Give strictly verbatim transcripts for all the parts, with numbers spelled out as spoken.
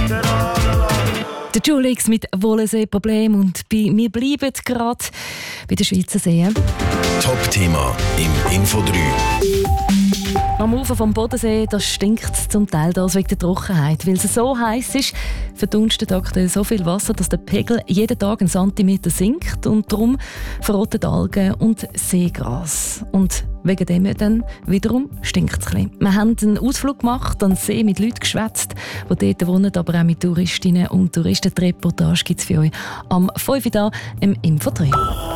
Der Julix mit Wollensee-Problem und bei, wir bleiben gerade bei der Schweizer See. Top-Thema im Info drei. Am Ufer vom Bodensee stinkt es zum Teil das wegen der Trockenheit. Weil es so heiß ist, verdunstet aktuell so viel Wasser, dass der Pegel jeden Tag einen Zentimeter sinkt und darum verrotten Algen und Seegras. Und wegen dem dann wiederum stinkt es ein bisschen. Wir haben einen Ausflug gemacht, an den See mit Leuten geschwätzt, die dort wohnen, aber auch mit Touristinnen und Touristen. Die Reportage gibt es für euch am fünf Uhr da im Info drei.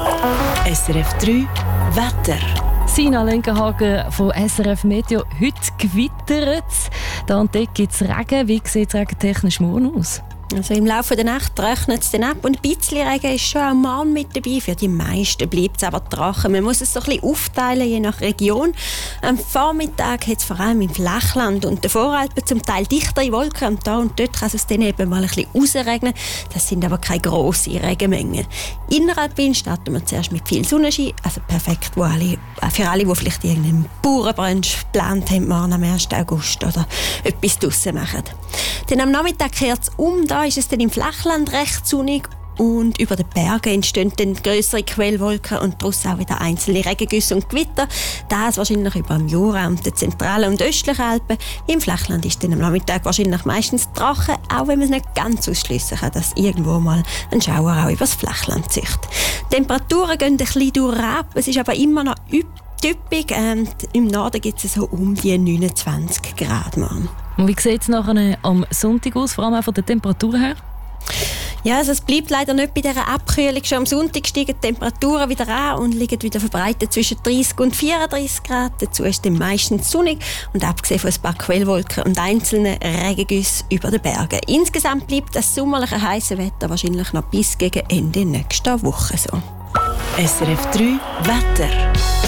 S R F drei Wetter. Sina Lenkenhagen von S R F Meteo. Heute gewittert es. Da und dort gibt es Regen. Wie sieht es regentechnisch morgen aus? Also im Laufe der Nacht rechnet es dann ab und ein bisschen Regen ist schon auch mal mit dabei. Für die meisten bleibt es aber trocken. Man muss es so ein bisschen aufteilen, je nach Region. Am Vormittag hat es vor allem im Flachland und den Voralpen zum Teil dichtere Wolken. Und da und dort kann es dann eben mal ein bisschen rausregnen. Das sind aber keine grossen Regenmengen. Inneralpin starten wir zuerst mit viel Sonnenschein. Also perfekt wo alle, für alle, die vielleicht irgendeinen Bauernbrunch geplant haben, morgen am ersten August oder etwas draussen machen. Dann am Nachmittag kehrt es um. Da ist es dann im Flachland recht sonnig und über den Bergen entstehen dann grössere Quellwolken und daraus auch wieder einzelne Regengüsse und Gewitter. Das wahrscheinlich über dem Jura und den zentralen und östlichen Alpen. Im Flachland ist dann am Nachmittag wahrscheinlich meistens trocken, auch wenn man es nicht ganz ausschliessen kann, dass irgendwo mal ein Schauer auch über das Flachland zieht. Die Temperaturen gehen ein bisschen durchab, es ist aber immer noch typisch. Ähm, Im Norden gibt es so um die neunundzwanzig Grad. Mann. Und wie sieht es nachher am Sonntag aus, vor allem auch von der Temperatur her? Ja, also es bleibt leider nicht bei dieser Abkühlung. Schon am Sonntag steigen die Temperaturen wieder an und liegen wieder verbreitet zwischen dreißig und vierunddreißig Grad. Dazu ist es meistens sonnig und abgesehen von ein paar Quellwolken und einzelnen Regengüssen über den Bergen. Insgesamt bleibt das sommerliche heiße Wetter wahrscheinlich noch bis gegen Ende nächster Woche so. S R F drei Wetter.